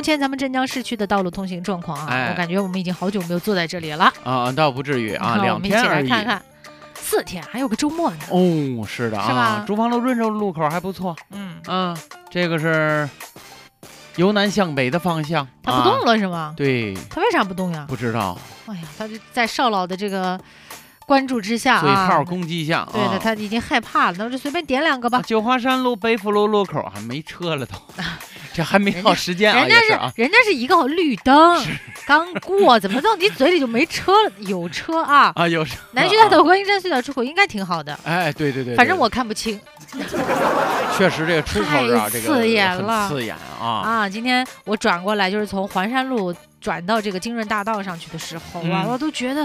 目前咱们镇江市区的道路通行状况啊，我感觉我们已经好久没有坐在这里了啊，倒不至于啊，2天而已。我们一起来看看，4天还有个周末呢。 哦，是的啊， 是吧？ 竹房路润州路口还不错。这个是由南向北的方向， 它不动了是吗？ 对， 它为啥不动呀？ 不知道。 哎呀，它就在少老的这个关注之下啊， 嘴炮攻击下， 对的，他已经害怕了，那我就随便点2个吧。 九华山路北福路路口还没车了都，这还没到时间啊， 人家是一个绿灯刚过，怎么到你嘴里就没车了？有车啊啊，有车。 南徐大道观音山隧道出口应该挺好的。 哎，对， 反正我看不清。 确实这个出口啊，这个刺眼了， 刺眼啊！ 今天我转过来就是从环山路转到这个金润大道上去的时候啊，我都觉得。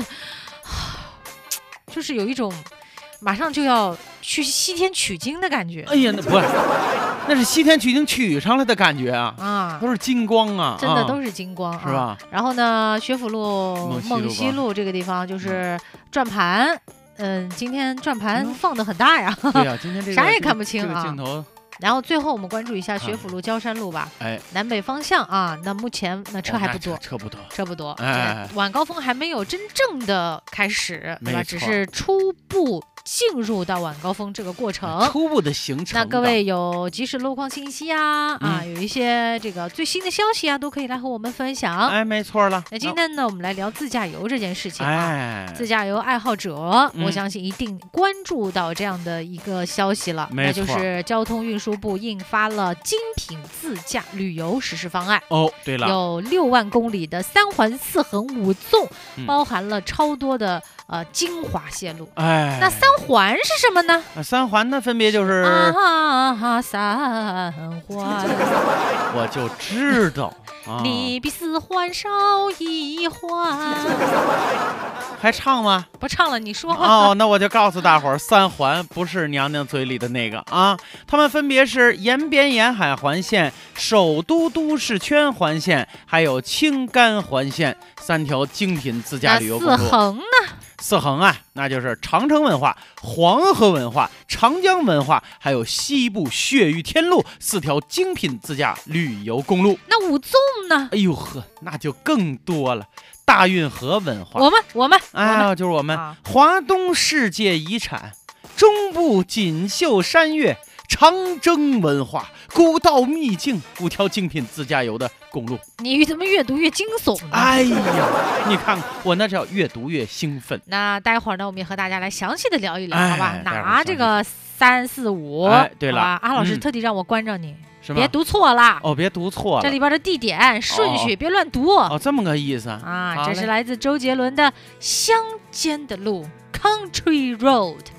就是有一种马上就要去西天取经的感觉。 哎呀，那是西天取经取上来的感觉啊！都是金光啊， 真的都是金光， 是吧？ 然后呢，学府路、梦溪路这个地方就是转盘，今天转盘放得很大呀， 对呀，今天这个啥也看不清啊。 这个镜头。 然后最后我们关注一下学府路、焦山路吧，南北方向啊，那目前那车还不多，车不多，晚高峰还没有真正的开始，对吧？只是初步进入到晚高峰这个过程， 初步的行程。 那各位有即时路况信息啊，有一些这个最新的消息啊，都可以来和我们分享。 哎，没错了。 那今天呢，我们来聊自驾游这件事情啊。自驾游爱好者，我相信一定关注到这样的一个消息了，那就是交通运输部印发了精品自驾旅游实施方案。 哦，对了， 有6万公里的3环4横5纵，包含了超多的精华线路。那3环是什么呢 ？3环呢，分别就是 3环， 我就知道。 你比4环少1环， 还唱吗？ 不唱了，你说。 那我就告诉大伙儿，3环不是娘娘嘴里的那个啊，它们分别是延边沿海环线、首都都市圈环线，还有青甘环线，3条精品自驾旅游公路。 4横呢 ？4横啊，那就是长城文化、黄河文化、长江文化，还有西部血雨天路4条精品自驾旅游公路。 那5纵呢？ 哎呦呵，那就更多了。大运河文化， 我们， 就是我们华东世界遗产、中部锦绣山岳、长征文化、古道秘境5条精品自驾游的公路。 你怎么越读越惊悚呢？ 哎呀，你看我那叫越读越兴奋。 那待会儿呢，我们也和大家来详细的聊一聊，好吧？拿这个3、4、5， 对了， 阿老师特地让我关着你。别读错了别读错了。 这里边的地点顺序别乱读这么个意思啊。这是来自周杰伦的《乡间的路》 Country Road。